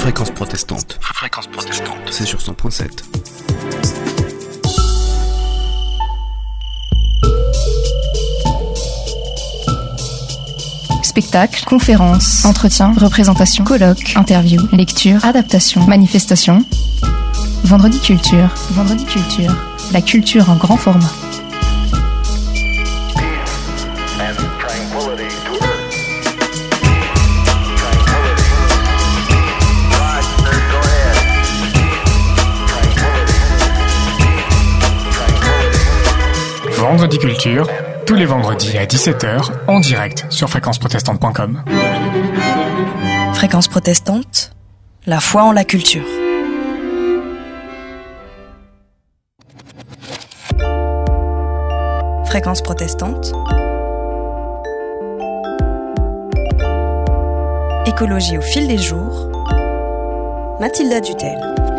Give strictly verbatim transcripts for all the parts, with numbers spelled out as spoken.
Fréquence protestante. Fréquence protestante. C'est sur cent point sept. Spectacles, conférences, entretiens, représentations, colloques, interviews, lectures, adaptations, manifestations. Vendredi Culture. Vendredi Culture. La culture en grand format. Vendredi Culture, tous les vendredis à dix-sept heures, en direct sur fréquence protestante point com. Fréquence protestante, la foi en la culture. Fréquence protestante. Écologie au fil des jours. Mathilda Dutel.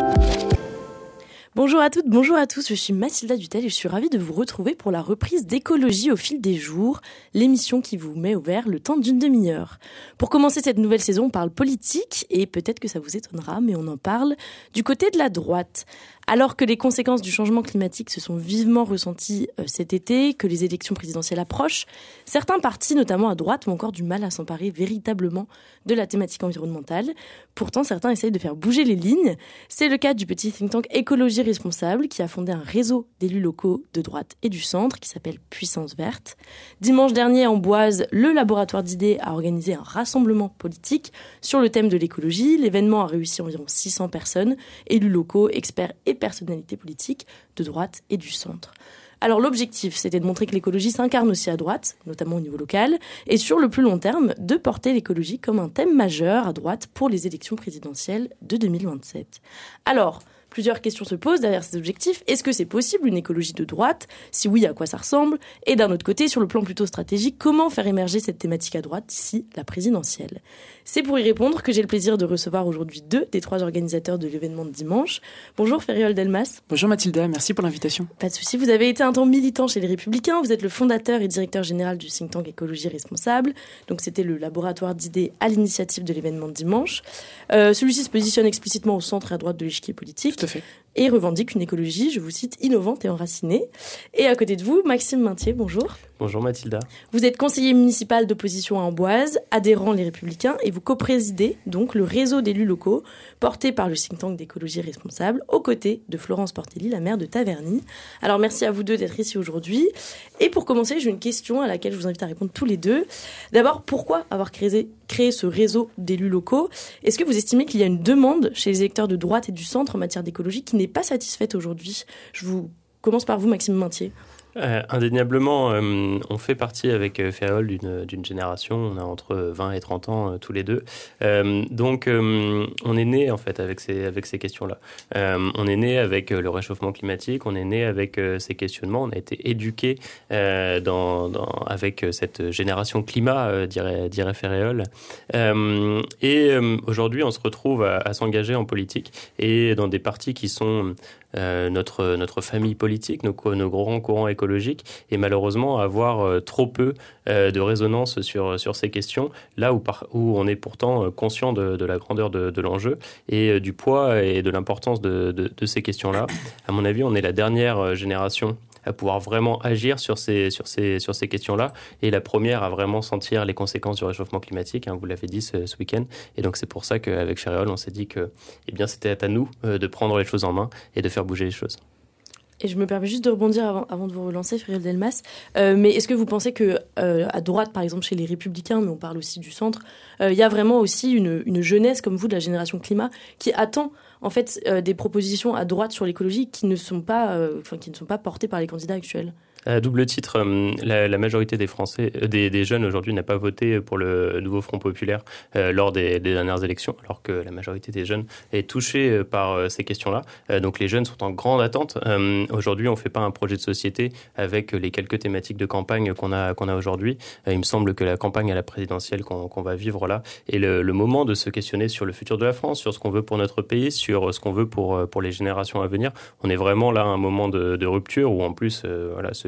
Bonjour à toutes, bonjour à tous, je suis Mathilda Dutel et je suis ravie de vous retrouver pour la reprise d'Écologie au fil des jours, l'émission qui vous met au vert le temps d'une demi-heure. Pour commencer cette nouvelle saison, on parle politique et peut-être que ça vous étonnera, mais on en parle du côté de la droite. Alors que les conséquences du changement climatique se sont vivement ressenties euh, cet été, que les élections présidentielles approchent, certains partis, notamment à droite, ont encore du mal à s'emparer véritablement de la thématique environnementale. Pourtant, certains essayent de faire bouger les lignes. C'est le cas du petit think tank Écologie Responsable, qui a fondé un réseau d'élus locaux de droite et du centre, qui s'appelle Puissance Verte. Dimanche dernier, à Amboise, le laboratoire d'idées a organisé un rassemblement politique sur le thème de l'écologie. L'événement a réussi environ six cents personnes, élus locaux, experts et personnalités politiques de droite et du centre. Alors l'objectif, c'était de montrer que l'écologie s'incarne aussi à droite, notamment au niveau local, et sur le plus long terme, de porter l'écologie comme un thème majeur à droite pour les élections présidentielles de deux mille vingt-sept. Alors, plusieurs questions se posent derrière ces objectifs. Est-ce que c'est possible une écologie de droite ? Si oui, à quoi ça ressemble ? Et d'un autre côté, sur le plan plutôt stratégique, comment faire émerger cette thématique à droite d'ici la présidentielle ? C'est pour y répondre que j'ai le plaisir de recevoir aujourd'hui deux des trois organisateurs de l'événement de dimanche. Bonjour Fériol Delmas. Bonjour Mathilda, merci pour l'invitation. Pas de souci, vous avez été un temps militant chez les Républicains, vous êtes le fondateur et directeur général du think tank Écologie Responsable. Donc c'était le laboratoire d'idées à l'initiative de l'événement de dimanche. Euh, celui-ci se positionne explicitement au centre et à droite de l'échiquier politique. Tout à fait. Et revendique une écologie, je vous cite, innovante et enracinée. Et à côté de vous, Maxime Maintier, bonjour. Bonjour Mathilda. Vous êtes conseiller municipal d'opposition à Amboise, adhérent Les Républicains, et vous coprésidez donc le réseau d'élus locaux porté par le think tank d'Écologie Responsable, aux côtés de Florence Portelli, la maire de Taverny. Alors merci à vous deux d'être ici aujourd'hui. Et pour commencer, j'ai une question à laquelle je vous invite à répondre tous les deux. D'abord, pourquoi avoir créé, créé ce réseau d'élus locaux ? Est-ce que vous estimez qu'il y a une demande chez les électeurs de droite et du centre en matière d'écologie qui n'est pas satisfaite aujourd'hui ? Je vous commence par vous, Maxime Maintier. Euh, indéniablement, euh, on fait partie avec euh, Fériol d'une, d'une génération, on a entre vingt et trente ans euh, tous les deux, euh, donc euh, on est né en fait avec ces, avec ces questions-là. Euh, on est né avec euh, le réchauffement climatique, on est né avec euh, ces questionnements, on a été éduqué euh, dans, dans, avec cette génération climat, euh, dirait, dirait Fériol. Euh, et euh, aujourd'hui, on se retrouve à, à s'engager en politique et dans des partis qui sont... Euh, notre, notre famille politique, nos, nos grands courants écologiques, et malheureusement avoir euh, trop peu euh, de résonance sur, sur ces questions, là où, par, où on est pourtant conscient de, de la grandeur de, de l'enjeu et euh, du poids et de l'importance de, de, de ces questions-là. À mon avis, on est la dernière génération à pouvoir vraiment agir sur ces, sur ces, sur ces questions-là, et la première à vraiment sentir les conséquences du réchauffement climatique, hein, vous l'avez dit ce, ce week-end, et donc c'est pour ça qu'avec Fériol, on s'est dit que eh bien, c'était à nous euh, de prendre les choses en main et de faire bouger les choses. Et je me permets juste de rebondir avant, avant de vous relancer, Fériol Delmas. Euh, mais est-ce que vous pensez que euh, à droite, par exemple, chez les Républicains, mais on parle aussi du centre, il euh, y a vraiment aussi une, une jeunesse comme vous de la génération climat qui attend en fait euh, des propositions à droite sur l'écologie qui ne sont pas, euh, enfin, qui ne sont pas portées par les candidats actuels? À double titre, la, la majorité des Français, des, des jeunes aujourd'hui n'a pas voté pour le nouveau Front populaire euh, lors des, des dernières élections, alors que la majorité des jeunes est touchée par euh, ces questions-là. Euh, donc les jeunes sont en grande attente. Euh, aujourd'hui, on ne fait pas un projet de société avec les quelques thématiques de campagne qu'on a, qu'on a aujourd'hui. Euh, il me semble que la campagne à la présidentielle qu'on, qu'on va vivre là est le, le moment de se questionner sur le futur de la France, sur ce qu'on veut pour notre pays, sur ce qu'on veut pour, pour les générations à venir. On est vraiment là à un moment de, de rupture où en plus, euh, voilà, ce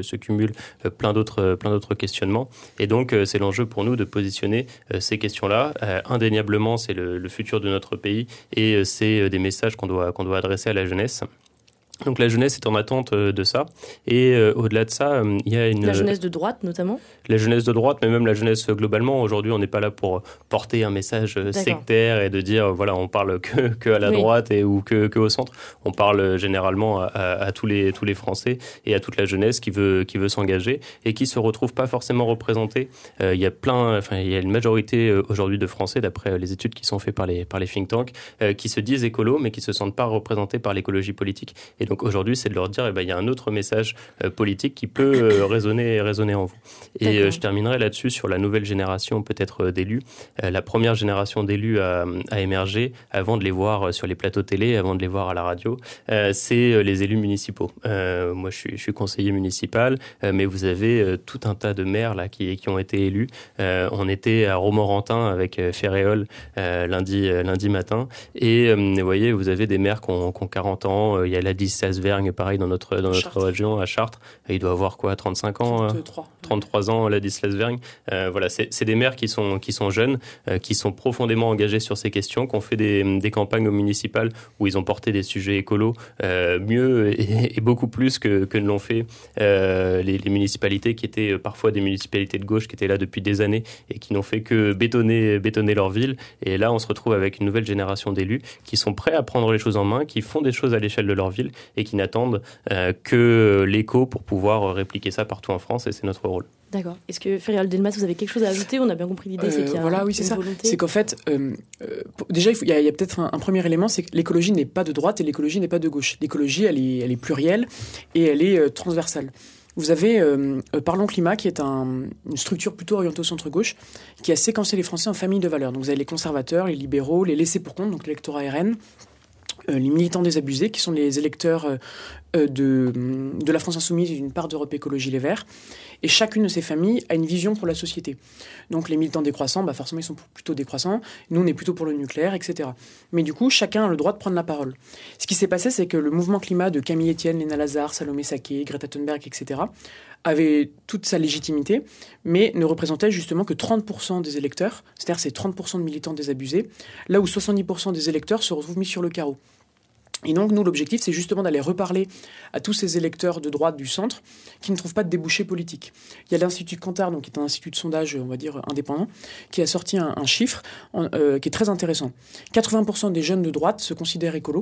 se cumulent euh, plein d'autres, euh, plein d'autres questionnements. Et donc, euh, c'est l'enjeu pour nous de positionner euh, ces questions-là. Euh, indéniablement, c'est le, le futur de notre pays et euh, c'est euh, des messages qu'on doit, qu'on doit adresser à la jeunesse. Donc la jeunesse est en attente de ça. Et euh, au-delà de ça, euh, il y a une... La jeunesse de droite, notamment ? La jeunesse de droite, mais même la jeunesse globalement. Aujourd'hui, on n'est pas là pour porter un message D'accord. sectaire et de dire, voilà, on parle que, que à la oui. droite et, ou que, que au centre. On parle généralement à, à, à tous, les, tous les Français et à toute la jeunesse qui veut, qui veut s'engager et qui ne se retrouve pas forcément représentée. Euh, il y a plein, enfin, il y a une majorité aujourd'hui de Français, d'après les études qui sont faites par les, par les think tanks, euh, qui se disent écolos, mais qui ne se sentent pas représentés par l'écologie politique. Et donc aujourd'hui, c'est de leur dire, eh ben, il y a un autre message euh, politique qui peut euh, résonner, résonner en vous. Et euh, je terminerai là-dessus sur la nouvelle génération peut-être euh, d'élus. Euh, la première génération d'élus à, à émerger, avant de les voir sur les plateaux télé, avant de les voir à la radio, euh, c'est euh, les élus municipaux. Euh, moi, je suis, je suis conseiller municipal, euh, mais vous avez euh, tout un tas de maires là, qui, qui ont été élus. Euh, on était à Romorantin avec euh, Ferréol euh, lundi, euh, lundi matin. Et euh, vous voyez, vous avez des maires qui ont, qui ont quarante ans. Euh, il y a Ladis Sasvergne, pareil dans notre, dans notre région, à Chartres. Et il doit avoir quoi, trente-cinq ans trente-trois, trente-trois ans, Ladislas Vergne. Euh, voilà, c'est, c'est des maires qui sont, qui sont jeunes, euh, qui sont profondément engagés sur ces questions, qui ont fait des, des campagnes municipales où ils ont porté des sujets écolos euh, mieux et, et beaucoup plus que, que ne l'ont fait euh, les, les municipalités qui étaient parfois des municipalités de gauche qui étaient là depuis des années et qui n'ont fait que bétonner, bétonner leur ville. Et là, on se retrouve avec une nouvelle génération d'élus qui sont prêts à prendre les choses en main, qui font des choses à l'échelle de leur ville et qui attendent euh, que l'écho pour pouvoir répliquer ça partout en France, et c'est notre rôle. D'accord. Est-ce que Ferréol Delmas, vous avez quelque chose à ajouter ? On a bien compris l'idée, euh, c'est qu'il y a voilà, oui, une c'est ça. volonté. C'est qu'en fait, euh, euh, déjà, il, faut, il, y a, il y a peut-être un, un premier élément, c'est que l'écologie n'est pas de droite et l'écologie n'est pas de gauche. L'écologie, elle est, elle est plurielle et elle est euh, transversale. Vous avez euh, euh, Parlons Climat, qui est un, une structure plutôt orientée au centre-gauche, qui a séquencé les Français en familles de valeurs. Donc vous avez les conservateurs, les libéraux, les laissés-pour-compte, donc l'électorat R N, euh, les militants désabusés, qui sont les électeurs euh, de, de la France Insoumise et d'une part d'Europe Écologie Les Verts. Et chacune de ces familles a une vision pour la société. Donc les militants décroissants, bah forcément ils sont plutôt décroissants. Nous on est plutôt pour le nucléaire, et cetera. Mais du coup, chacun a le droit de prendre la parole. Ce qui s'est passé, c'est que le mouvement climat de Camille Etienne, Léna Lazare, Salomé Saké, Greta Thunberg, et cetera avait toute sa légitimité, mais ne représentait justement que trente pour cent des électeurs, c'est-à-dire c'est trente pour cent de militants désabusés, là où soixante-dix pour cent des électeurs se retrouvent mis sur le carreau. Et donc, nous, l'objectif, c'est justement d'aller reparler à tous ces électeurs de droite du centre qui ne trouvent pas de débouché politique. Il y a l'Institut Kantar, donc, qui est un institut de sondage, on va dire, indépendant, qui a sorti un, un chiffre euh, qui est très intéressant. quatre-vingts pour cent des jeunes de droite se considèrent écolos.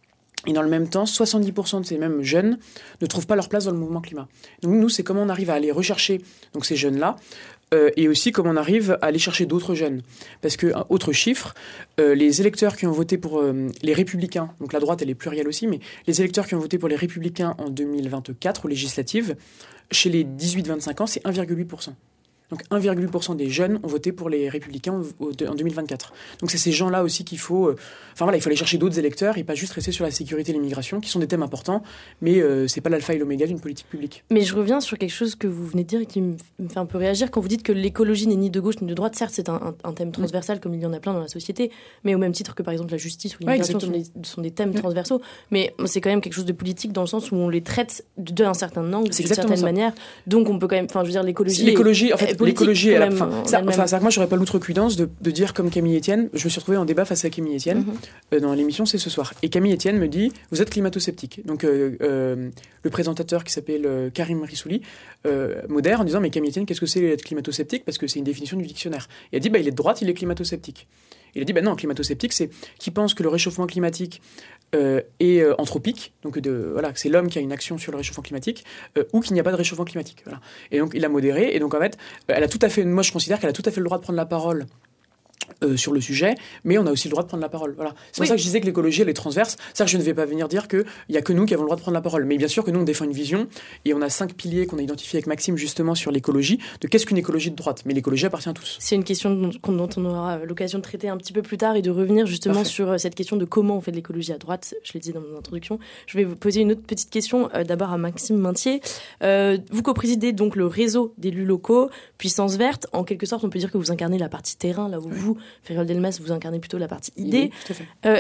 Et dans le même temps, soixante-dix pour cent de ces mêmes jeunes ne trouvent pas leur place dans le mouvement climat. Donc nous, c'est comment on arrive à aller rechercher donc, ces jeunes-là, euh, et aussi comment on arrive à aller chercher d'autres jeunes. Parce que, un autre chiffre, euh, les électeurs qui ont voté pour euh, les Républicains, donc la droite elle est plurielle aussi, mais les électeurs qui ont voté pour les Républicains en deux mille vingt-quatre, aux législatives, chez les dix-huit vingt-cinq ans, c'est un virgule huit pour cent. Donc un virgule huit pour cent des jeunes ont voté pour les Républicains en deux mille vingt-quatre. Donc c'est ces gens-là aussi qu'il faut... Euh, enfin voilà, il faut aller chercher d'autres électeurs et pas juste rester sur la sécurité et l'immigration, qui sont des thèmes importants, mais euh, c'est pas l'alpha et l'oméga d'une politique publique. Mais je reviens sur quelque chose que vous venez de dire et qui me fait un peu réagir. Quand vous dites que l'écologie n'est ni de gauche ni de droite, certes c'est un, un, un thème transversal mmh. comme il y en a plein dans la société, mais au même titre que par exemple la justice ou l'immigration ouais, sont, des, sont des thèmes mmh. transversaux, mais c'est quand même quelque chose de politique dans le sens où on les traite d'un certain angle, d'une certaine ça. manière. Donc on peut quand même... Enfin je veux dire, l'écologie... L'écologie, est, en fait, est l'écologie est la... Enfin, ça, enfin, ça veut dire que moi, j'aurais pas l'outrecuidance de, de dire comme Camille Etienne. Je me suis retrouvé en débat face à Camille Etienne mm-hmm. euh, dans l'émission C'est ce soir. Et Camille Etienne me dit, vous êtes climato-sceptique. Donc euh, euh, le présentateur qui s'appelle euh, Karim Rissouli euh, modère en disant, mais Camille Etienne, qu'est-ce que c'est être climato-sceptique ? Parce que c'est une définition du dictionnaire. Et elle dit, bah, il est de droite, il est climato-sceptique. Il a dit, ben bah non, climato-sceptique, c'est qui pense que le réchauffement climatique euh, est euh, anthropique, donc de, voilà, c'est l'homme qui a une action sur le réchauffement climatique, euh, ou qu'il n'y a pas de réchauffement climatique. Voilà. Et donc, il a modéré, et donc en fait, elle a tout à fait, moi je considère qu'elle a tout à fait le droit de prendre la parole Euh, sur le sujet, mais on a aussi le droit de prendre la parole. Voilà. C'est oui. pour ça que je disais que l'écologie, elle est transverse. C'est-à-dire que je ne vais pas venir dire qu'il n'y a que nous qui avons le droit de prendre la parole. Mais bien sûr que nous, on défend une vision, et on a cinq piliers qu'on a identifiés avec Maxime, justement, sur l'écologie, de qu'est-ce qu'une écologie de droite. Mais l'écologie appartient à tous. C'est une question dont, dont on aura l'occasion de traiter un petit peu plus tard, et de revenir justement Parfait. sur cette question de comment on fait de l'écologie à droite. Je l'ai dit dans mon introduction. Je vais vous poser une autre petite question, euh, d'abord à Maxime Maintier. Euh, vous co-présidez donc le réseau d'élus locaux, Puissance Verte. En quelque sorte, on peut dire que vous incarnez la partie terrain, là où oui. vous, Ferréol Delmas, vous incarnez plutôt la partie idée. Oui, tout à fait. Euh,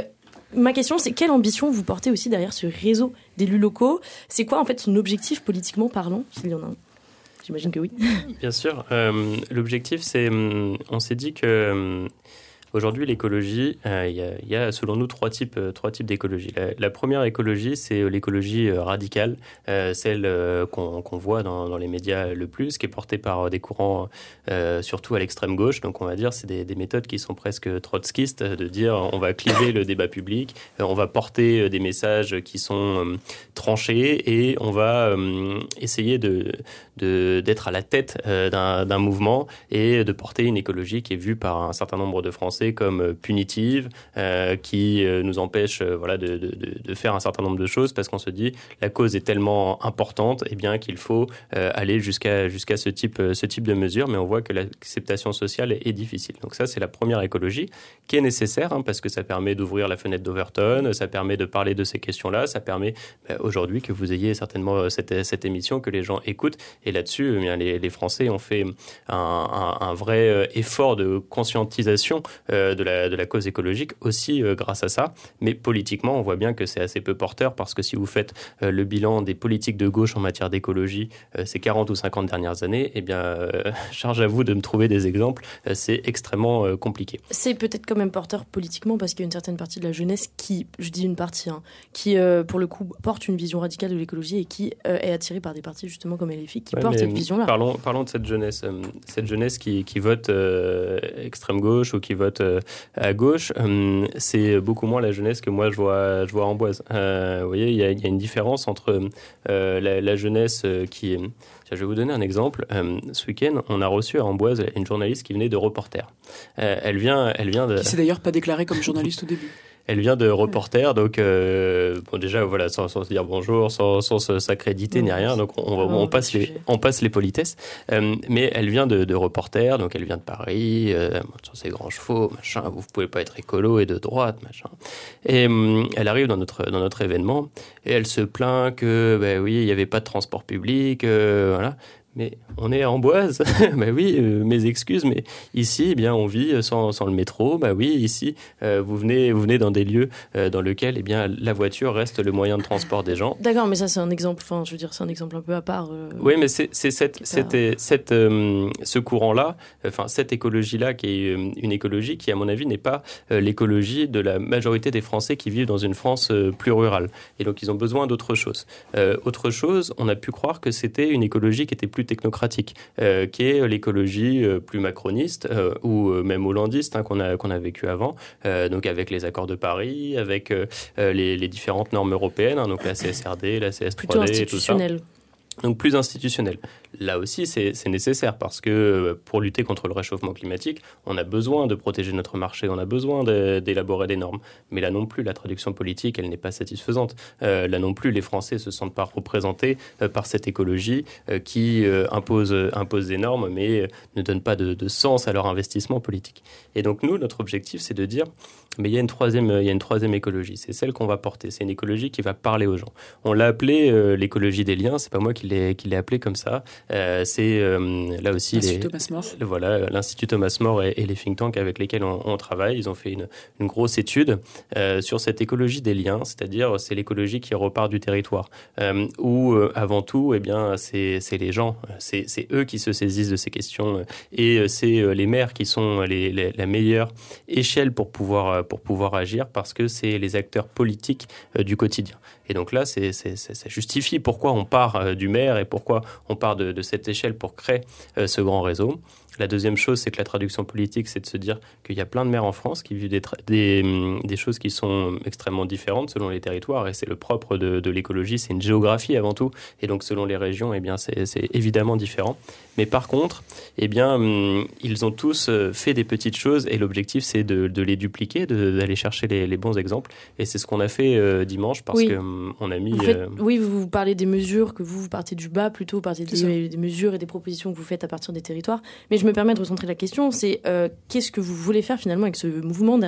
ma question, c'est quelle ambition vous portez aussi derrière ce réseau d'élus locaux ? C'est quoi en fait son objectif politiquement parlant, s'il y en a un ? J'imagine que oui. Bien sûr. Euh, l'objectif, c'est... On s'est dit que... Euh, Aujourd'hui, l'écologie, il euh, y, y a selon nous trois types, euh, trois types d'écologie. La, la première écologie, c'est l'écologie euh, radicale, euh, celle euh, qu'on, qu'on voit dans, dans les médias le plus, qui est portée par des courants euh, surtout à l'extrême gauche. Donc on va dire c'est des, des méthodes qui sont presque trotskistes, de dire on va cliver le débat public, euh, on va porter des messages qui sont euh, tranchés et on va euh, essayer de, de, d'être à la tête euh, d'un, d'un mouvement et de porter une écologie qui est vue par un certain nombre de Français comme punitive, euh, qui euh, nous empêche euh, voilà, de, de, de faire un certain nombre de choses parce qu'on se dit la cause est tellement importante eh bien, qu'il faut euh, aller jusqu'à, jusqu'à ce, type, ce type de mesures, mais on voit que l'acceptation sociale est, est difficile. Donc ça, c'est la première écologie qui est nécessaire hein, parce que ça permet d'ouvrir la fenêtre d'Overton, ça permet de parler de ces questions-là, ça permet bah, aujourd'hui que vous ayez certainement cette, cette émission, que les gens écoutent et là-dessus, eh bien, les, les Français ont fait un, un, un vrai effort de conscientisation Euh, de, la, de la cause écologique aussi euh, grâce à ça. Mais politiquement, on voit bien que c'est assez peu porteur parce que si vous faites euh, le bilan des politiques de gauche en matière d'écologie euh, ces quarante ou cinquante dernières années, eh bien, euh, charge à vous de me trouver des exemples. Euh, c'est extrêmement euh, compliqué. C'est peut-être quand même porteur politiquement parce qu'il y a une certaine partie de la jeunesse qui, je dis une partie, hein, qui euh, pour le coup porte une vision radicale de l'écologie et qui euh, est attirée par des partis justement comme L F I qui ouais, portent cette vision-là. Parlons, parlons de cette jeunesse. Euh, cette jeunesse qui, qui vote euh, extrême gauche ou qui vote à gauche, euh, c'est beaucoup moins la jeunesse que moi je vois, je vois à Amboise. Euh, vous voyez, il y, y a une différence entre euh, la, la jeunesse qui est... Je vais vous donner un exemple. Euh, ce week-end, on a reçu à Amboise une journaliste qui venait de Reporter. Euh, elle vient, elle vient de... Qui s'est d'ailleurs pas déclarée comme journaliste au début. Elle vient de Reporter, donc euh, bon, déjà voilà, sans, sans se dire bonjour, sans, sans s'accréditer ni rien, donc on, on, on passe les, on passe les politesses. Euh, mais elle vient de, de Reporter, donc elle vient de Paris, euh, sur ses grands chevaux, machin. Vous pouvez pas être écolo et de droite, machin. Et euh, elle arrive dans notre dans notre événement et elle se plaint que ben oui, il y avait pas de transport public, euh, voilà. Mais on est à Amboise, bah oui, euh, mes excuses, mais ici, eh bien, on vit sans, sans le métro. Bah oui, ici, euh, vous venez, vous venez dans des lieux euh, dans lesquels, eh bien, la voiture reste le moyen de transport des gens. D'accord, mais ça, c'est un exemple. Enfin, je veux dire, c'est un exemple un peu à part. Euh, oui, mais c'est, c'est cette, cette, cette, euh, ce courant-là, enfin, cette écologie-là, qui est une écologie qui, à mon avis, n'est pas euh, l'écologie de la majorité des Français qui vivent dans une France euh, plus rurale. Et donc, ils ont besoin d'autre chose. Euh, autre chose, on a pu croire que c'était une écologie qui était plus technocratique, euh, qui est l'écologie euh, plus macroniste euh, ou euh, même hollandiste hein, qu'on a qu'on a vécu avant, euh, donc avec les accords de Paris, avec euh, les, les différentes normes européennes, hein, donc la C S R D, la C S trois D, et tout ça. Donc plus institutionnel. Là aussi, c'est, c'est nécessaire parce que pour lutter contre le réchauffement climatique, on a besoin de protéger notre marché, on a besoin de, d'élaborer des normes. Mais là non plus, la traduction politique, elle n'est pas satisfaisante. Euh, là non plus, les Français ne se sentent pas représentés euh, par cette écologie euh, qui euh, impose, impose des normes, mais euh, ne donne pas de, de sens à leur investissement politique. Et donc nous, notre objectif, c'est de dire, mais il y a une troisième, il y a une troisième écologie. C'est celle qu'on va porter. C'est une écologie qui va parler aux gens. On l'a appelée euh, l'écologie des liens. C'est pas moi qui l'ai, qui l'ai appelée comme ça. Euh, c'est euh, là aussi l'Institut les, Thomas More. Voilà, l'Institut Thomas More et, et les think tanks avec lesquels on, on travaille. Ils ont fait une, une grosse étude euh, sur cette écologie des liens, c'est-à-dire c'est l'écologie qui repart du territoire, euh, où euh, avant tout, eh bien, c'est, c'est les gens, c'est, c'est eux qui se saisissent de ces questions et c'est les maires qui sont les, les, la meilleure échelle pour pouvoir pour pouvoir agir parce que c'est les acteurs politiques euh, du quotidien. Et donc là, c'est, c'est, c'est, ça justifie pourquoi on part euh, du maire et pourquoi on part de, de cette échelle pour créer euh, ce grand réseau. La deuxième chose, c'est que la traduction politique, c'est de se dire qu'il y a plein de maires en France qui vivent des, tra- des, des choses qui sont extrêmement différentes selon les territoires et c'est le propre de, de l'écologie, c'est une géographie avant tout et donc selon les régions, eh bien, c'est, c'est évidemment différent. Mais par contre, eh bien, hum, ils ont tous fait des petites choses et l'objectif, c'est de, de les dupliquer, de, d'aller chercher les, les bons exemples et c'est ce qu'on a fait euh, dimanche parce oui. que hum, on a mis... En fait, euh... Oui, vous parlez des mesures, que vous, vous partez du bas plutôt, vous partez des, des mesures et des propositions que vous faites à partir des territoires. Mais je me permets de recentrer la question, c'est euh, qu'est-ce que vous voulez faire finalement avec ce mouvement derrière ?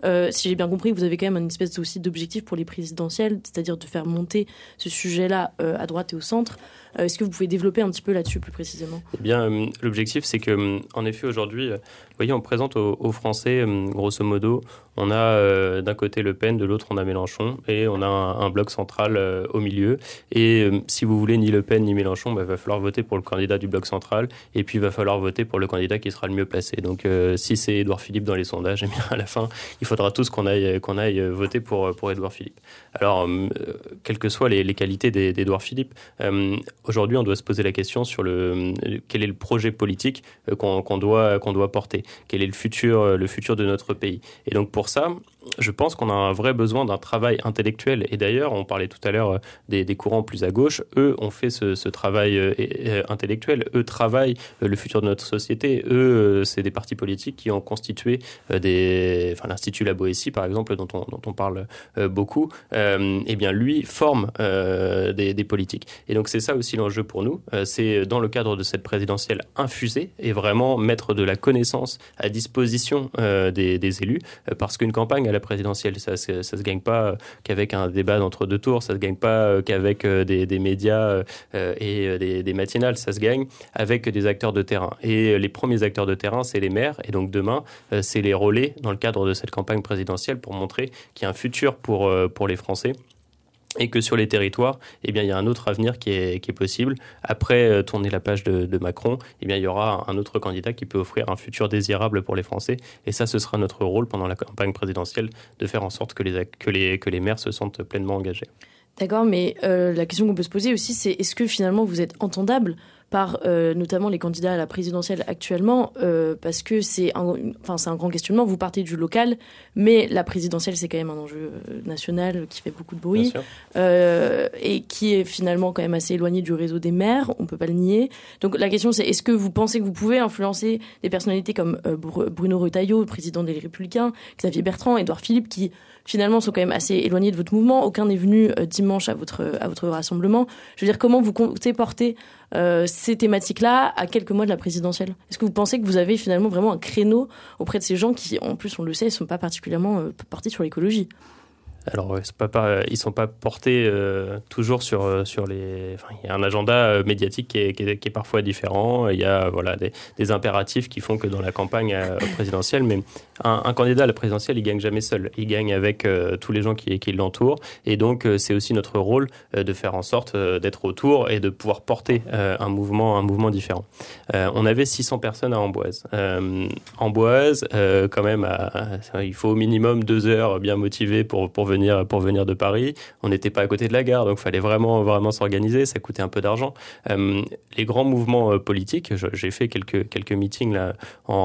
Euh, si j'ai bien compris, vous avez quand même une espèce aussi d'objectif pour les présidentielles, c'est-à-dire de faire monter ce sujet-là euh, à droite et au centre. Euh, est-ce que vous pouvez développer un petit peu là-dessus plus précisément ? Eh bien, euh, l'objectif, c'est que, euh, en effet, aujourd'hui, euh, vous voyez, on présente aux, aux Français, euh, grosso modo, on a euh, d'un côté Le Pen, de l'autre on a Mélenchon, et on a un, un bloc central euh, au milieu. Et euh, si vous voulez ni Le Pen ni Mélenchon, bah, il va falloir voter pour le candidat du bloc central, et puis il va falloir voter pour le candidat qui sera le mieux placé. Donc, euh, si c'est Édouard Philippe dans les sondages, eh bien, à la fin, il faudra tous qu'on aille, qu'on aille voter pour, pour Édouard Philippe. Alors, euh, quelles que soient les, les qualités d'Édouard Philippe, euh, aujourd'hui, on doit se poser la question sur le, quel est le projet politique qu'on, qu'on doit, qu'on doit porter, quel est le futur, le futur de notre pays. Et donc, pour ça, je pense qu'on a un vrai besoin d'un travail intellectuel. Et d'ailleurs, on parlait tout à l'heure des, des courants plus à gauche. Eux ont fait ce, ce travail euh, intellectuel. Eux travaillent euh, le futur de notre société. Eux, euh, c'est des partis politiques qui ont constitué euh, des... Enfin, l'Institut La Boétie, par exemple, dont on, dont on parle euh, beaucoup, euh, eh bien, lui forme euh, des, des politiques. Et donc, c'est ça aussi l'enjeu pour nous. Euh, c'est, dans le cadre de cette présidentielle, infuser et vraiment mettre de la connaissance à disposition euh, des, des élus. Euh, parce qu'une campagne à la présidentielle, ça, ça, ça se gagne pas qu'avec un débat d'entre deux tours, ça se gagne pas qu'avec des, des médias euh, et des, des matinales, ça se gagne avec des acteurs de terrain. Et les premiers acteurs de terrain, c'est les maires, et donc demain, euh, c'est les relais dans le cadre de cette campagne présidentielle pour montrer qu'il y a un futur pour, euh, pour les Français. Et que sur les territoires, eh bien, il y a un autre avenir qui est, qui est possible. Après euh, tourner la page de, de Macron, eh bien, il y aura un autre candidat qui peut offrir un futur désirable pour les Français. Et ça, ce sera notre rôle pendant la campagne présidentielle, de faire en sorte que les, que les, que les maires se sentent pleinement engagés. D'accord, mais euh, la question qu'on peut se poser aussi, c'est est-ce que finalement vous êtes entendable par euh, notamment les candidats à la présidentielle actuellement, euh, parce que c'est un, enfin, c'est un grand questionnement. Vous partez du local, mais la présidentielle, c'est quand même un enjeu national qui fait beaucoup de bruit euh, et qui est finalement quand même assez éloigné du réseau des maires, on ne peut pas le nier. Donc la question, c'est est-ce que vous pensez que vous pouvez influencer des personnalités comme euh, Bruno Retailleau, président des Républicains, Xavier Bertrand, Édouard Philippe, qui finalement sont quand même assez éloignés de votre mouvement. Aucun n'est venu euh, dimanche à votre, à votre rassemblement. Je veux dire, comment vous comptez porter euh, ces thématiques-là à quelques mois de la présidentielle ? Est-ce que vous pensez que vous avez finalement vraiment un créneau auprès de ces gens qui, en plus, on le sait, ne sont pas particulièrement euh, portés sur l'écologie ? Alors, c'est pas, pas, ils ne sont pas portés euh, toujours sur, sur les... Enfin, il y a un agenda médiatique qui est, qui est, qui est parfois différent. Il y a voilà, des, des impératifs qui font que dans la campagne euh, présidentielle, mais un, un candidat à la présidentielle, il ne gagne jamais seul. Il gagne avec euh, tous les gens qui, qui l'entourent. Et donc, euh, c'est aussi notre rôle euh, de faire en sorte euh, d'être autour et de pouvoir porter euh, un, mouvement, un mouvement différent. Euh, on avait six cents personnes à Amboise. Euh, Amboise, euh, quand même, à, à, il faut au minimum deux heures bien motivées pour, pour venir pour venir de Paris. On n'était pas à côté de la gare, donc il fallait vraiment, vraiment s'organiser. Ça coûtait un peu d'argent. Euh, les grands mouvements euh, politiques, je, j'ai fait quelques, quelques meetings là,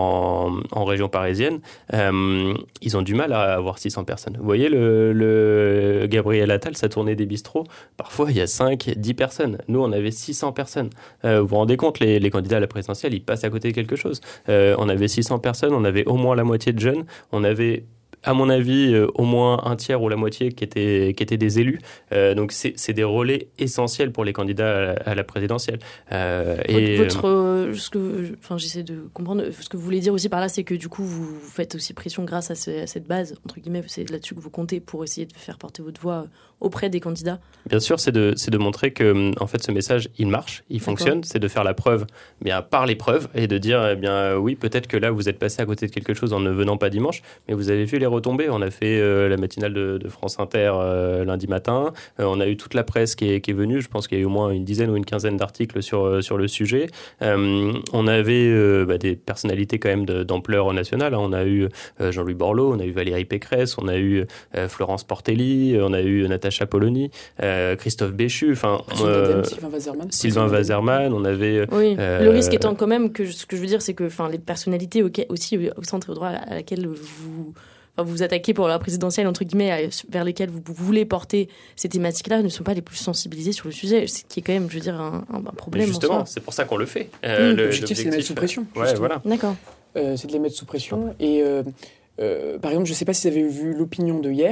en, en région parisienne, euh, ils ont du mal à avoir six cents personnes. Vous voyez, le, le Gabriel Attal, sa tournée des bistrots, parfois il y a cinq, dix personnes. Nous, on avait six cents personnes. Euh, vous vous rendez compte, les, les candidats à la présidentielle, ils passent à côté de quelque chose. Euh, on avait six cents personnes, on avait au moins la moitié de jeunes, on avait à mon avis, euh, au moins un tiers ou la moitié qui étaient, qui étaient des élus. Euh, donc, c'est, c'est des relais essentiels pour les candidats à la, à la présidentielle. Euh, et Votre, euh, ce que, enfin, j'essaie de comprendre. Ce que vous voulez dire aussi par là, c'est que du coup, vous faites aussi pression grâce à, ce, à cette base, entre guillemets. C'est là-dessus que vous comptez pour essayer de faire porter votre voix auprès des candidats. Bien sûr, c'est de, c'est de montrer que, en fait, ce message, il marche, il fonctionne. D'accord. C'est de faire la preuve, bien, par les preuves, et de dire, eh bien, oui, peut-être que là, vous êtes passé à côté de quelque chose en ne venant pas dimanche, mais vous avez vu les retombées. On a fait euh, la matinale de, de France Inter euh, lundi matin. Euh, on a eu toute la presse qui est, qui est venue. Je pense qu'il y a eu au moins une dizaine ou une quinzaine d'articles sur, euh, sur le sujet. Euh, on avait euh, bah, des personnalités quand même de, d'ampleur nationale. On a eu euh, Jean-Louis Borloo, on a eu Valérie Pécresse, on a eu euh, Florence Portelli, on a eu Natacha Polony, euh, Christophe Béchu, enfin euh, Sylvain Wazerman. Sylvain Wazerman, on avait. Oui. Euh, le risque étant quand même que ce que je veux dire, c'est que, enfin, les personnalités okay, aussi au centre et au droit à laquelle vous vous vous attaquez pour la présidentielle, entre guillemets, vers lesquelles vous voulez porter ces thématiques-là, ne sont pas les plus sensibilisés sur le sujet, ce qui est quand même, je veux dire, un, un problème. Mais justement, en soi. C'est pour ça qu'on le fait. Euh, mmh. le, l'objectif, c'est de les mettre sous pression. Ouais, voilà. D'accord. Euh, c'est de les mettre sous pression. Et euh, euh, par exemple, je ne sais pas si vous avez vu l'opinion de hier,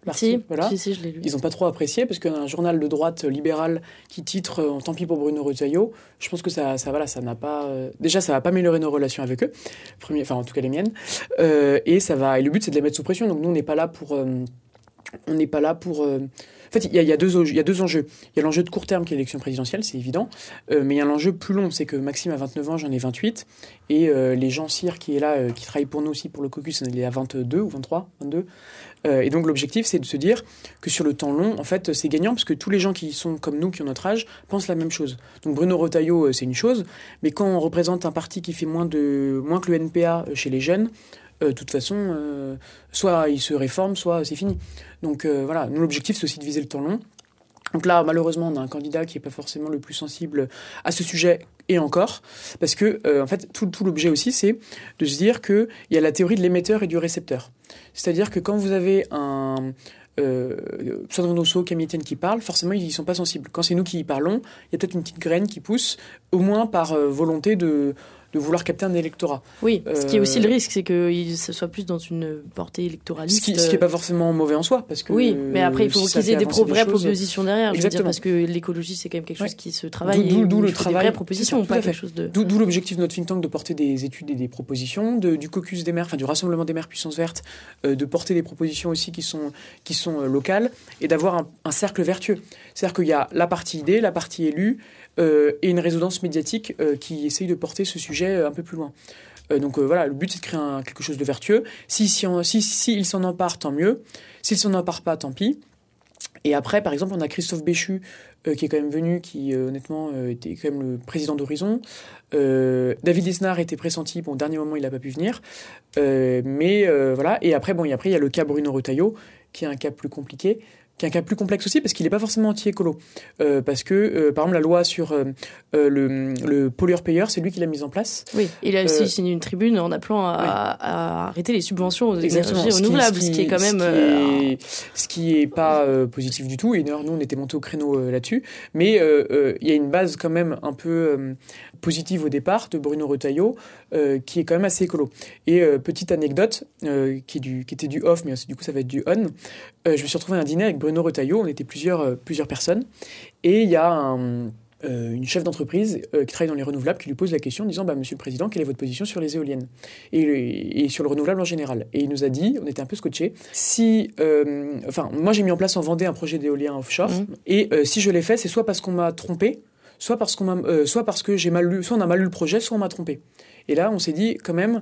Si, voilà. si, si, je l'ai lu. Ils n'ont pas trop apprécié parce qu'un journal de droite libéral qui titre euh, « Tant pis pour Bruno Retailleau », je pense que ça, ça, voilà, ça n'a pas... Euh, déjà, ça va pas améliorer nos relations avec eux, premier, enfin en tout cas les miennes, euh, et, ça va, et le but c'est de les mettre sous pression, donc nous on n'est pas là pour... Euh, on n'est pas là pour... Euh, En fait, il y, y, y a deux enjeux. Il y a l'enjeu de court terme qui est l'élection présidentielle, c'est évident, euh, mais il y a l'enjeu plus long, c'est que Maxime a vingt-neuf ans, j'en ai vingt-huit, et euh, les gens Cyr qui est là, euh, qui travaille pour nous aussi pour le caucus, il est à vingt-deux ou vingt-trois, vingt-deux. Euh, et donc l'objectif, c'est de se dire que sur le temps long, en fait, c'est gagnant parce que tous les gens qui sont comme nous, qui ont notre âge, pensent la même chose. Donc Bruno Retailleau, euh, c'est une chose, mais quand on représente un parti qui fait moins, de, moins que le N P A chez les jeunes, de euh, toute façon, euh, soit il se réforme, soit c'est fini. Donc euh, voilà, nous l'objectif c'est aussi de viser le temps long. Donc là, malheureusement, on a un candidat qui n'est pas forcément le plus sensible à ce sujet, et encore, parce que euh, en fait, tout, tout l'objet aussi, c'est de se dire qu'il y a la théorie de l'émetteur et du récepteur. C'est-à-dire que quand vous avez un... Euh, Sandrine Rousseau, Camille Etienne qui parlent, forcément ils ne sont pas sensibles. Quand c'est nous qui y parlons, il y a peut-être une petite graine qui pousse, au moins par euh, volonté de... de vouloir capter un électorat. Oui, euh, ce qui est aussi le risque, c'est que ce soit plus dans une portée électoraliste. Ce qui n'est pas forcément mauvais en soi, parce que... Oui, mais après, il faut si qu'ils aient des pro- vraies choses... propositions derrière, je veux dire, Exactement. parce que l'écologie, c'est quand même quelque chose ouais. qui se travaille, d'où, et d'où le il faut travail, des vraies propositions, pas quelque chose de... D'où, d'où l'objectif de notre think tank de porter des études et des propositions, de, du caucus des maires, enfin du rassemblement des maires puissance verte, euh, de porter des propositions aussi qui sont, qui sont euh, locales, et d'avoir un, un cercle vertueux. C'est-à-dire qu'il y a la partie idée, la partie élue, Euh, et une résonance médiatique euh, qui essaye de porter ce sujet euh, un peu plus loin. Euh, donc euh, voilà, le but c'est de créer un, quelque chose de vertueux. Si, si, on, si, si il s'en empare, tant mieux. S'il s'en empare pas, tant pis. Et après, par exemple, on a Christophe Béchu euh, qui est quand même venu, qui euh, honnêtement euh, était quand même le président d'Horizon. Euh, David Lisnard était pressenti, bon, au dernier moment il n'a pas pu venir. Euh, mais euh, voilà, et après, bon, et après il y a le cas Bruno Retailleau, qui est un cas plus compliqué, qui est un cas plus complexe aussi parce qu'il n'est pas forcément anti-écolo. Euh, parce que, euh, par exemple, la loi sur euh, euh, le, le pollueur-payeur, c'est lui qui l'a mise en place. Oui, il a aussi euh, signé une tribune en appelant à, oui. à, à arrêter les subventions aux Exactement. énergies renouvelables, ce qui, ce qui est quand même... Ce qui n'est euh... pas euh, positif du tout, et d'ailleurs, nous, on était montés au créneau euh, là-dessus. Mais il euh, euh, y a une base quand même un peu euh, positive au départ de Bruno Retailleau, euh, qui est quand même assez écolo. Et euh, petite anecdote, euh, qui, est du, qui était du off, mais du coup, ça va être du on. Euh, je me suis retrouvé à un dîner avec Bruno Retailleau, on était plusieurs, euh, plusieurs personnes, et il y a un, euh, une chef d'entreprise euh, qui travaille dans les renouvelables qui lui pose la question en disant bah, « Monsieur le Président, quelle est votre position sur les éoliennes et, et, et sur le renouvelable en général ?» Et il nous a dit, on était un peu scotchés, si, euh, enfin, moi j'ai mis en place en Vendée un projet d'éolien offshore, mmh. et euh, si je l'ai fait, c'est soit parce qu'on m'a trompé, soit parce, qu'on m'a, euh, soit parce que j'ai mal lu, soit on a mal lu le projet, soit on m'a trompé. Et là, on s'est dit, quand même,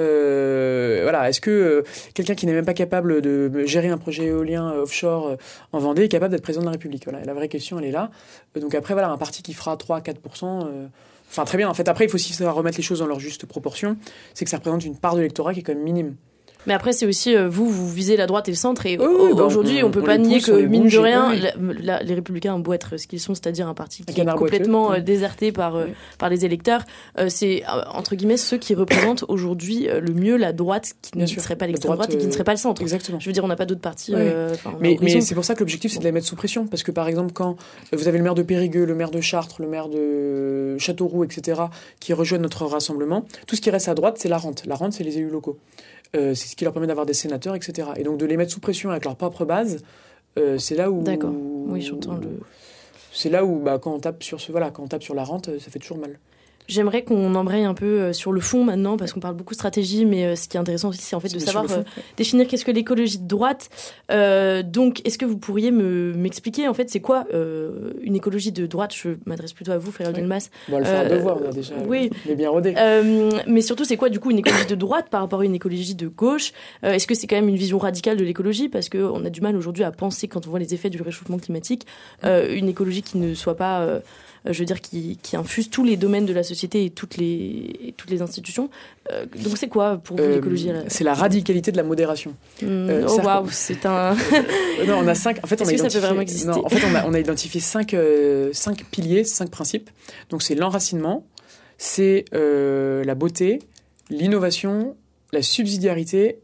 euh, voilà, est-ce que euh, quelqu'un qui n'est même pas capable de gérer un projet éolien offshore euh, en Vendée est capable d'être président de la République ? Voilà, la vraie question, elle est là. Euh, donc après, voilà, un parti qui fera trois à quatre pour cent, euh, enfin très bien. En fait, après, il faut aussi savoir remettre les choses dans leur juste proportion. C'est que ça représente une part de l'électorat qui est quand même minime. Mais après, c'est aussi, euh, vous, vous visez la droite et le centre, et oui, oui, bah aujourd'hui, on, on peut on pas nier pousse, que, mine de rien, oui. la, la, les Républicains ont beau être ce qu'ils sont, c'est-à-dire un parti qui un est complètement boiteux, euh, déserté par, euh, oui. par les électeurs, euh, c'est, euh, entre guillemets, ceux qui représentent aujourd'hui euh, le mieux la droite, qui Bien ne sûr. serait pas l'extrême droite, droite et qui ne serait pas le centre. Exactement. Je veux dire, on n'a pas d'autres partis. Oui. Euh, mais, mais c'est pour ça que l'objectif, c'est de les mettre sous pression, parce que par exemple, quand vous avez le maire de Périgueux, le maire de Chartres, le maire de Châteauroux, et cetera, qui rejoignent notre rassemblement, tout ce qui reste à droite, c'est la rente. La rente, c'est les élus locaux. Euh, c'est ce qui leur permet d'avoir des sénateurs, et cetera. Et donc de les mettre sous pression avec leur propre base, euh, c'est là où... D'accord, oui, j'entends le... C'est là où, bah, quand on tape sur ce, voilà, quand on tape sur la rente, ça fait toujours mal. J'aimerais qu'on embraye un peu sur le fond maintenant, parce qu'on parle beaucoup de stratégie, mais ce qui est intéressant aussi, c'est en fait de c'est savoir euh, définir qu'est-ce que l'écologie de droite. Euh, donc, est-ce que vous pourriez me, m'expliquer, en fait, c'est quoi euh, une écologie de droite ? Je m'adresse plutôt à vous, Frédéric oui. Delmas. Bon, le faire euh, devoir, on a déjà oui. on est bien rodé. Euh, mais surtout, c'est quoi, du coup, une écologie de droite par rapport à une écologie de gauche ? euh, Est-ce que c'est quand même une vision radicale de l'écologie ? Parce qu'on a du mal aujourd'hui à penser, quand on voit les effets du réchauffement climatique, euh, une écologie qui ne soit pas... Euh, je veux dire, qui, qui infuse tous les domaines de la société et toutes les, et toutes les institutions. Euh, donc c'est quoi pour vous euh, l'écologie ? C'est la radicalité de la modération. Mmh, euh, oh waouh, wow, c'est un... euh, non, on a cinq... En fait, on Est-ce a que identifié... ça peut vraiment exister ? Non, en fait, on a, on a identifié cinq, euh, cinq piliers, cinq principes. Donc c'est l'enracinement, c'est euh, la beauté, l'innovation, la subsidiarité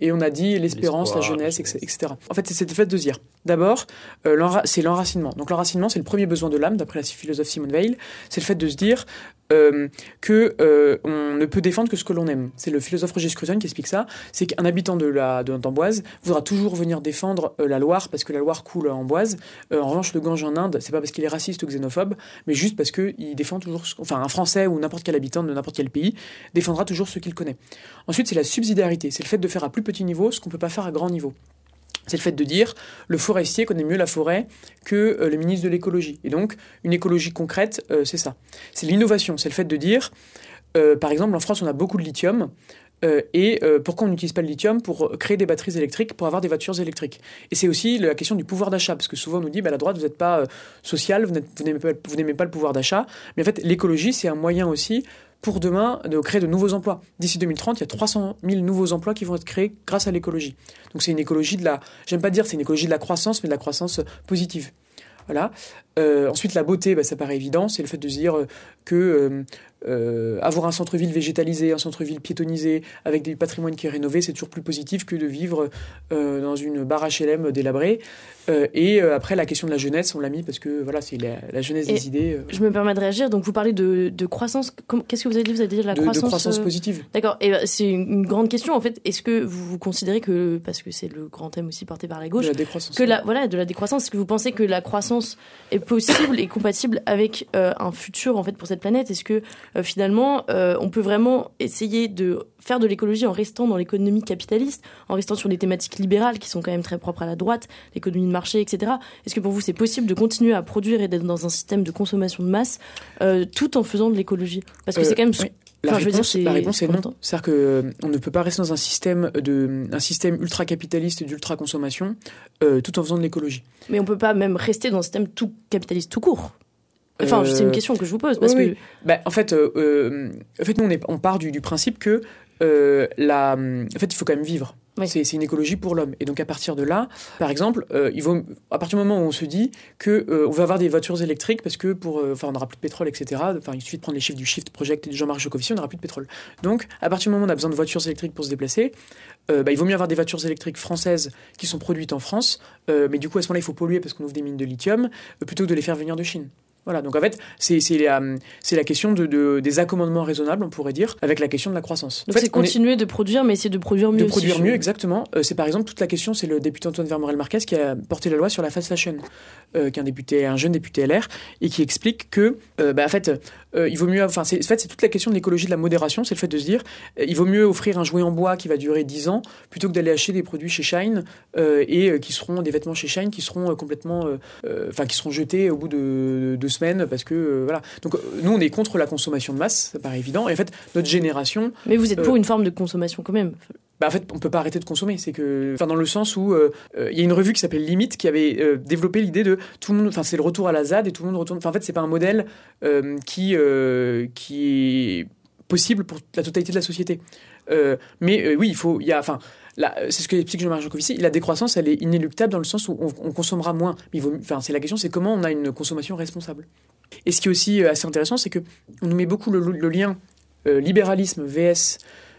et on a dit l'espérance, la jeunesse, et cetera. En fait, c'est le fait de dire, d'abord, euh, l'enra- c'est l'enracinement. Donc l'enracinement, c'est le premier besoin de l'âme, d'après la philosophe Simone Weil. C'est le fait de se dire euh, que euh, on ne peut défendre que ce que l'on aime. C'est le philosophe Roger Scruton qui explique ça. C'est qu'un habitant de la de, d'Amboise voudra toujours venir défendre euh, la Loire parce que la Loire coule en Amboise. Euh, en revanche, le Gange en Inde, c'est pas parce qu'il est raciste ou xénophobe, mais juste parce que il défend toujours, ce... enfin un Français ou n'importe quel habitant de n'importe quel pays défendra toujours ce qu'il connaît. Ensuite, c'est la subsidiarité. C'est le fait de faire à plus petit niveau ce qu'on peut pas faire à grand niveau. C'est le fait de dire le forestier connaît mieux la forêt que euh, le ministre de l'écologie. Et donc, une écologie concrète, euh, c'est ça. C'est l'innovation. C'est le fait de dire, euh, par exemple, en France, on a beaucoup de lithium. Euh, et euh, pourquoi on n'utilise pas le lithium pour créer des batteries électriques, pour avoir des voitures électriques? Et c'est aussi la question du pouvoir d'achat, parce que souvent on nous dit, bah, à la droite, vous n'êtes pas euh, social, vous, vous, n'aimez pas, vous n'aimez pas le pouvoir d'achat. Mais en fait, l'écologie, c'est un moyen aussi pour demain de créer de nouveaux emplois. D'ici deux mille trente, il y a trois cent mille nouveaux emplois qui vont être créés grâce à l'écologie. Donc c'est une écologie de la... J'aime pas dire c'est une écologie de la croissance, mais de la croissance positive. Voilà. Euh, ensuite, la beauté, bah, ça paraît évident. C'est le fait de se dire que euh, euh, avoir un centre-ville végétalisé, un centre-ville piétonnisé, avec du patrimoine qui est rénové, c'est toujours plus positif que de vivre euh, dans une barre H L M délabrée. Euh, et euh, après, la question de la jeunesse, on l'a mis parce que voilà, c'est la, la jeunesse et des idées. Euh... Je me permets de réagir. Donc, vous parlez de, de croissance. Qu'est-ce que vous avez dit? Vous avez dit de la de, croissance, de croissance euh... positive. D'accord. Et bah, c'est une grande question en fait. Est-ce que vous, vous considérez que, parce que c'est le grand thème aussi porté par la gauche, de la décroissance, que la, voilà, de la décroissance, est-ce que vous pensez que la croissance est possible et compatible avec euh, un futur en fait pour cette planète? Est-ce que euh, finalement euh, on peut vraiment essayer de faire de l'écologie en restant dans l'économie capitaliste, en restant sur des thématiques libérales qui sont quand même très propres à la droite, l'économie de marché, et cetera. Est-ce que pour vous c'est possible de continuer à produire et d'être dans un système de consommation de masse euh, tout en faisant de l'écologie? Parce que euh, c'est quand même... Oui. La, enfin, réponse, dire, c'est... la réponse est non. C'est-à-dire qu'on euh, ne peut pas rester dans un système, de, un système ultra-capitaliste et d'ultra-consommation euh, tout en faisant de l'écologie. Mais on ne peut pas même rester dans un système tout capitaliste tout court. Enfin, euh... c'est une question que je vous pose. Parce oui, que... oui. Bah, en, fait, euh, en fait, nous, on, est, on part du, du principe que euh, la, en fait, il faut quand même vivre. Oui. C'est, c'est une écologie pour l'homme. Et donc, à partir de là, par exemple, euh, il vaut, à partir du moment où on se dit qu'on euh, va avoir des voitures électriques parce que pour, euh, enfin, on n'aura plus de pétrole, et cetera. Enfin, il suffit de prendre les chiffres du Shift Project et de Jean-Marc Jancovici, on n'aura plus de pétrole. Donc, à partir du moment où on a besoin de voitures électriques pour se déplacer, euh, bah, il vaut mieux avoir des voitures électriques françaises qui sont produites en France. Euh, mais du coup, à ce moment-là, il faut polluer parce qu'on ouvre des mines de lithium euh, plutôt que de les faire venir de Chine. Voilà, donc en fait, c'est, c'est, la, c'est la question de, de, des accommodements raisonnables, on pourrait dire, avec la question de la croissance. Donc en fait, c'est continuer est... de produire, mais essayer de produire mieux. De produire aussi, mieux, je... exactement. Euh, c'est par exemple toute la question, c'est le député Antoine Vermorel-Marquez qui a porté la loi sur la fast fashion, euh, qui est un, député, un jeune député L R, et qui explique que, euh, bah, en fait, euh, il vaut mieux... Enfin, c'est, en fait, c'est toute la question de l'écologie de la modération, c'est le fait de se dire, euh, il vaut mieux offrir un jouet en bois qui va durer dix ans, plutôt que d'aller acheter des produits chez Shine, euh, et euh, qui seront des vêtements chez Shine, qui seront euh, complètement... Enfin, euh, qui seront jetés au bout de deux semaines, parce que... Euh, voilà. Donc nous, on est contre la consommation de masse, ça paraît évident. Et en fait, notre génération... Mais vous êtes euh, pour une forme de consommation quand même. Bah en fait, on peut pas arrêter de consommer. C'est que, enfin, dans le sens où il euh, euh, y a une revue qui s'appelle Limite qui avait euh, développé l'idée de tout le monde. Enfin, c'est le retour à la Z A D et tout le monde retourne. Enfin, en fait, c'est pas un modèle euh, qui euh, qui est possible pour la totalité de la société. Euh, mais euh, oui, il faut. Il y a, enfin. Là, c'est ce que explique Jean-Marc Jancovici. La décroissance, elle est inéluctable dans le sens où on, on consommera moins. Mais il vaut, enfin, c'est la question, c'est comment on a une consommation responsable. Et ce qui est aussi assez intéressant, c'est que on nous met beaucoup le, le lien euh, libéralisme vs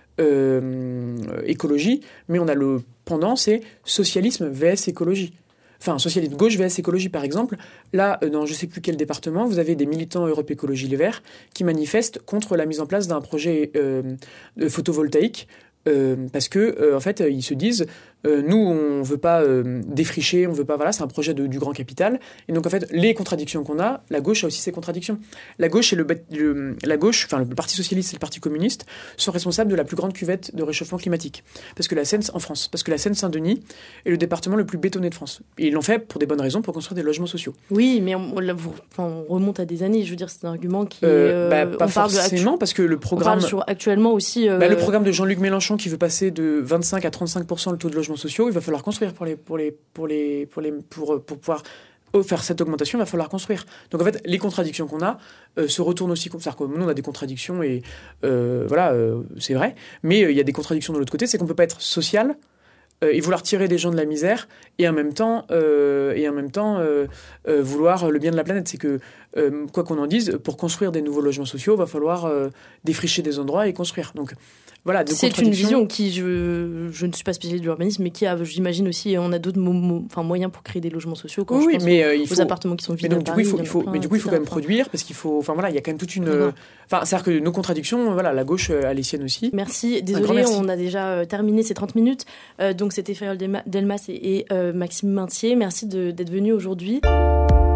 euh, écologie, mais on a le pendant, c'est socialisme vs écologie. Enfin, socialisme gauche vs écologie, par exemple. Là, dans je ne sais plus quel département, vous avez des militants Europe Écologie Les Verts qui manifestent contre la mise en place d'un projet euh, de photovoltaïque. Euh, parce que euh, en fait euh, ils se disent euh, nous on veut pas euh, défricher, on veut pas, voilà, c'est un projet de, du grand capital, et donc en fait les contradictions qu'on a, la gauche a aussi ses contradictions. La gauche et le, le la gauche, enfin le Parti socialiste et le Parti communiste sont responsables de la plus grande cuvette de réchauffement climatique, parce que la Seine en France, parce que la Seine-Saint-Denis est le département le plus bétonné de France, et ils l'ont fait pour des bonnes raisons, pour construire des logements sociaux. Oui, mais on, on, on remonte à des années, je veux dire, c'est un argument qui euh, est, bah, pas on parle forcément actu- parce que le programme on parle sur actuellement aussi euh... bah, le programme de Jean-Luc Mélenchon qui veut passer de vingt-cinq à trente-cinq pour cent le taux de logements sociaux, il va falloir construire pour les pour les pour les pour les pour pour pouvoir faire cette augmentation, il va falloir construire. Donc en fait, les contradictions qu'on a euh, se retournent aussi comme ça. Nous, on a des contradictions et euh, voilà, euh, c'est vrai. Mais il euh, y a des contradictions de l'autre côté, c'est qu'on peut pas être social euh, et vouloir tirer des gens de la misère et en même temps euh, et en même temps euh, euh, vouloir le bien de la planète. C'est que euh, quoi qu'on en dise, pour construire des nouveaux logements sociaux, il va falloir euh, défricher des endroits et construire. Donc, voilà, c'est une vision qui, je, je ne suis pas spécialiste de l'urbanisme, mais qui a, j'imagine aussi, on a d'autres mo- mo- enfin, moyens pour créer des logements sociaux. Quand oui, je oui pense mais aux, euh, il faut, aux appartements qui sont vides. Mais donc, du coup, il faut, il faut, plein, mais du coup, il faut quand même enfin, produire, parce qu'il faut, enfin voilà, il y a quand même toute une, enfin, c'est-à-dire que nos contradictions, voilà, la gauche a les siennes aussi. Merci. Désolée, merci. On a déjà euh, terminé ces trente minutes. Euh, donc, c'était Fayol Delmas et, et euh, Maxime Maintier. Merci de, d'être venu aujourd'hui.